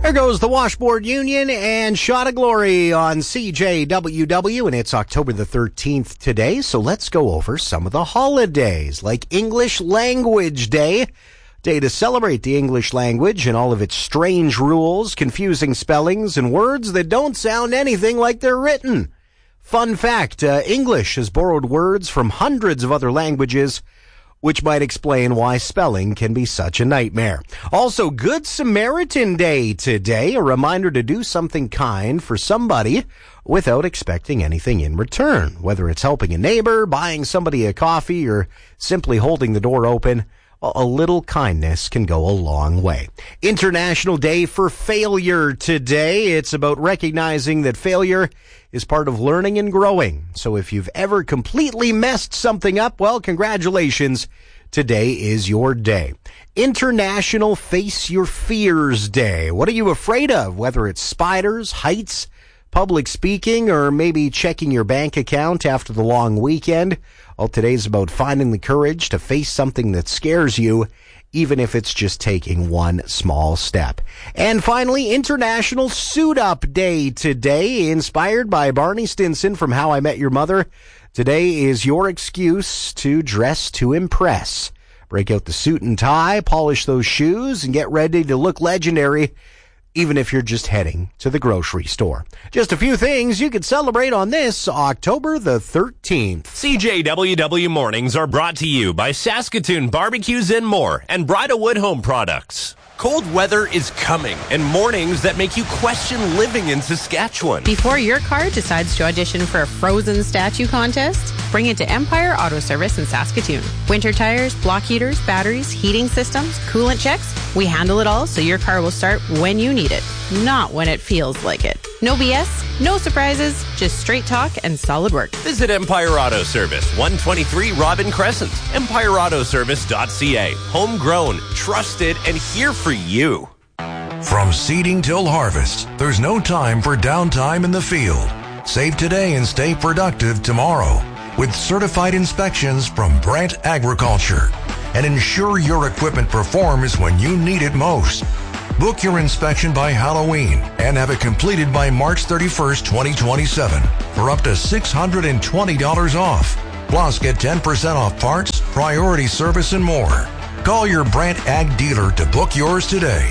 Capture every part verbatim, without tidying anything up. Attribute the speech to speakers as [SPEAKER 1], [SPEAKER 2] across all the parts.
[SPEAKER 1] There goes the Washboard Union and Shot of Glory on C J W W, and it's October the thirteenth today, so let's go over some of the holidays, like English Language Day, day to celebrate the English language and all of its strange rules, confusing spellings, and words that don't sound anything like they're written. Fun fact, uh, English has borrowed words from hundreds of other languages, which might explain why spelling can be such a nightmare. Also, Good Samaritan Day today, a reminder to do something kind for somebody without expecting anything in return. Whether it's helping a neighbor, buying somebody a coffee, or simply holding the door open, a little kindness can go a long way. International Day for Failure today. It's about recognizing that failure is part of learning and growing. So if you've ever completely messed something up, well, congratulations. Today is your day. International Face Your Fears Day. What are you afraid of? Whether it's spiders, heights, public speaking, or maybe checking your bank account after the long weekend. Well, today's about finding the courage to face something that scares you, even if it's just taking one small step. And finally, International Suit Up Day today, inspired by Barney Stinson from How I Met Your Mother. Today is your excuse to dress to impress. Break out the suit and tie, polish those shoes, and get ready to look legendary, even if you're just heading to the grocery store. Just a few things you could celebrate on this October the thirteenth.
[SPEAKER 2] C J W W Mornings are brought to you by Saskatoon Barbecues and More and Bridalwood Home Products. Cold weather is coming, and mornings that make you question living in Saskatchewan.
[SPEAKER 3] Before your car decides to audition for a frozen statue contest, bring it to Empire Auto Service in Saskatoon. Winter tires, block heaters, batteries, heating systems, coolant checks, we handle it all so your car will start when you need it, not when it feels like it. No B S, no surprises, just straight talk and solid work.
[SPEAKER 2] Visit Empire Auto Service, one twenty-three Robin Crescent, empire auto service dot c a. Homegrown, trusted, and here for you.
[SPEAKER 4] From seeding till harvest, there's no time for downtime in the field. Save today and stay productive tomorrow with certified inspections from Brant Agriculture, and ensure your equipment performs when you need it most. Book your inspection by Halloween and have it completed by March thirty-first, twenty twenty-seven for up to six hundred twenty dollars off. Plus, get ten percent off parts, priority service, and more. Call your Brant Ag dealer to book yours today.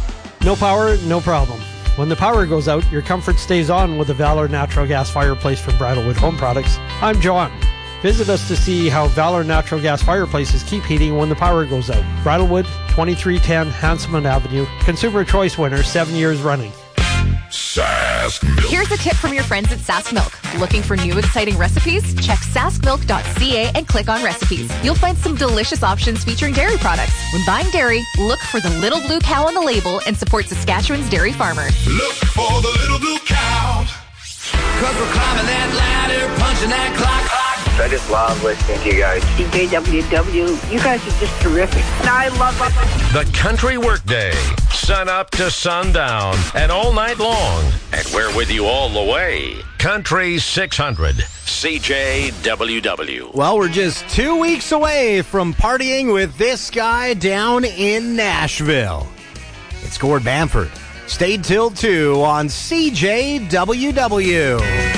[SPEAKER 5] No power, no problem. When the power goes out, your comfort stays on with the Valor Natural Gas Fireplace from Bridalwood Home Products. I'm John. Visit us to see how Valor Natural Gas Fireplaces keep heating when the power goes out. Bridalwood, twenty-three ten Hanselman Avenue. Consumer Choice winner, seven years running.
[SPEAKER 6] Sask Milk.
[SPEAKER 7] Here's a tip from your friends at Sask Milk. Looking for new exciting recipes? Check sask milk dot c a and click on recipes. You'll find some delicious options featuring dairy products. When buying dairy, look for the little blue cow on the label and support Saskatchewan's dairy farmer.
[SPEAKER 6] Look for the little blue cow.
[SPEAKER 8] Cause we're climbing that ladder, punching that clock.
[SPEAKER 9] I just love listening to you guys.
[SPEAKER 10] C J W W, you guys are just terrific. And I love it.
[SPEAKER 11] The Country Workday, sun up to sundown and all night long. And we're with you all the way. Country six hundred, C J W W.
[SPEAKER 1] Well, we're just two weeks away from partying with this guy down in Nashville. It's Gord Bamford. Stay till two on C J W W.